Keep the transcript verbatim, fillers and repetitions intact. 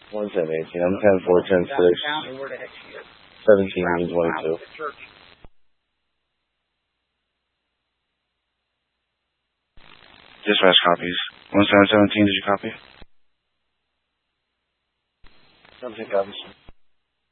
one seven eighteen. I'm ten four, ten six. seventeen twenty-two. Dispatch copies. one seven seventeen, did you copy? seventeen copies.